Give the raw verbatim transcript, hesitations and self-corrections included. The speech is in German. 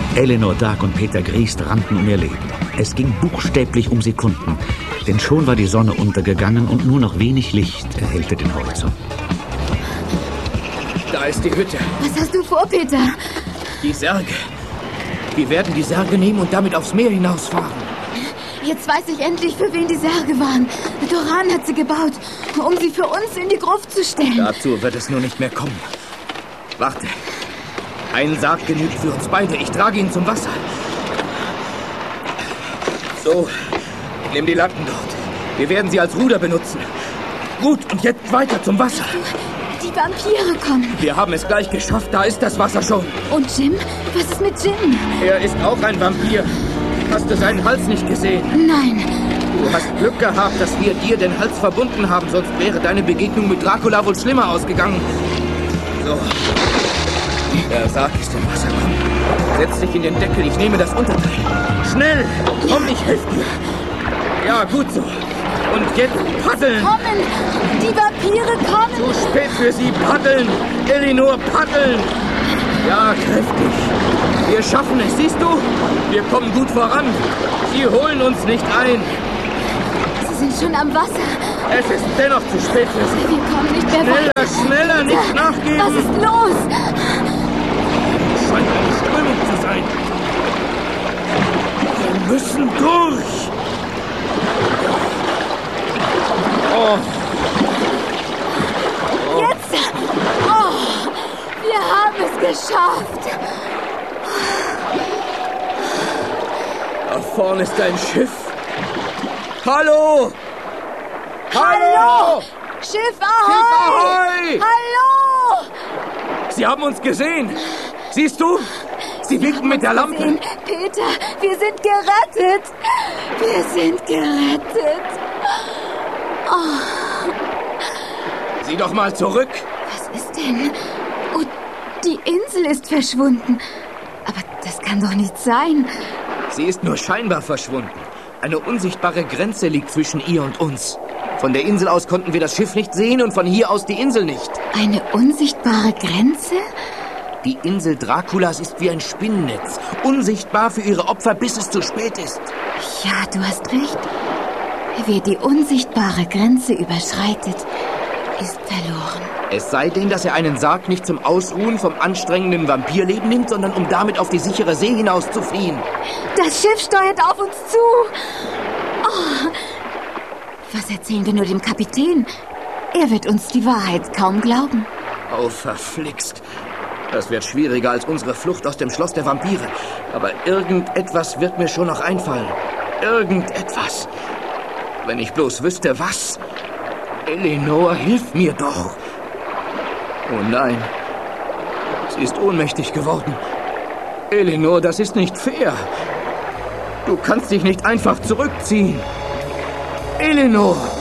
Elinor Dark und Peter Griest rannten um ihr Leben. Es ging buchstäblich um Sekunden, denn schon war die Sonne untergegangen und nur noch wenig Licht erhellte den Horizont. Da ist die Hütte. Was hast du vor, Peter? Die Särge. Wir werden die Särge nehmen und damit aufs Meer hinausfahren. Jetzt weiß ich endlich, für wen die Särge waren. Doran hat sie gebaut, um sie für uns in die Gruft zu stellen. Dazu wird es nur nicht mehr kommen. Warte. Ein Sarg genügt für uns beide. Ich trage ihn zum Wasser. So, nimm die Latten dort. Wir werden sie als Ruder benutzen. Gut, und jetzt weiter zum Wasser. Die Vampire kommen. Wir haben es gleich geschafft. Da ist das Wasser schon. Und Jim? Was ist mit Jim? Er ist auch ein Vampir. Hast du seinen Hals nicht gesehen? Nein. Du hast Glück gehabt, dass wir dir den Hals verbunden haben. Sonst wäre deine Begegnung mit Dracula wohl schlimmer ausgegangen. So. Der Sarg ist im Wasser. Komm. Setz dich in den Deckel. Ich nehme das Unterteil. Schnell! Komm, ich helfe dir. Ja, gut so. Und jetzt paddeln! Kommen! Die Vampire kommen! Zu spät für sie. Paddeln! Elinor, paddeln! Ja, kräftig. Wir schaffen es, siehst du? Wir kommen gut voran. Sie holen uns nicht ein. Sie sind schon am Wasser. Es ist dennoch zu spät für sie. Wir kommen nicht mehr Schneller, weiter. schneller, nicht nachgeben! Was ist los? Es scheint eine Strömung zu sein. Wir müssen durch. Oh. Oh. Jetzt! Oh, wir haben es geschafft. Da vorne ist ein Schiff. Hallo! Hallo! Schiff ahoi! Schiff ahoi! Hallo! Sie haben uns gesehen. Siehst du? Sie winken mit der Lampe. Gesehen. Peter, wir sind gerettet. Wir sind gerettet. Oh. Sieh doch mal zurück. Was ist denn? Oh, die Insel ist verschwunden. Aber das kann doch nicht sein. Sie ist nur scheinbar verschwunden. Eine unsichtbare Grenze liegt zwischen ihr und uns. Von der Insel aus konnten wir das Schiff nicht sehen und von hier aus die Insel nicht. Eine unsichtbare Grenze? Die Insel Draculas ist wie ein Spinnennetz. Unsichtbar für ihre Opfer, bis es zu spät ist. Ja, du hast recht. Wer die unsichtbare Grenze überschreitet, ist verloren. Es sei denn, dass er einen Sarg nicht zum Ausruhen vom anstrengenden Vampirleben nimmt, sondern um damit auf die sichere See hinaus zu fliehen. Das Schiff steuert auf uns zu. Oh. Was erzählen wir nur dem Kapitän? Er wird uns die Wahrheit kaum glauben. Oh, verflixt. Das wird schwieriger als unsere Flucht aus dem Schloss der Vampire. Aber irgendetwas wird mir schon noch einfallen. Irgendetwas. Wenn ich bloß wüsste, was. Elinor, hilf mir doch. Oh nein. Sie ist ohnmächtig geworden. Elinor, das ist nicht fair. Du kannst dich nicht einfach zurückziehen. Elinor!